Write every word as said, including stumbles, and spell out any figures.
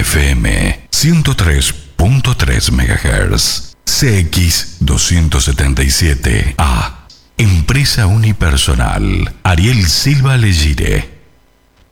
F M ciento tres punto tres megahertz. C X doscientos setenta y siete A. Empresa unipersonal. Ariel Silva Legire.